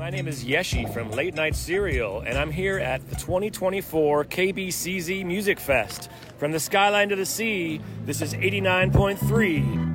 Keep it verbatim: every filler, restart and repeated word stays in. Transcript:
My name is Yeshi from Late Night Serial, and I'm here at the twenty twenty-four K B C Z Music Fest. From the skyline to the sea, this is eighty-nine point three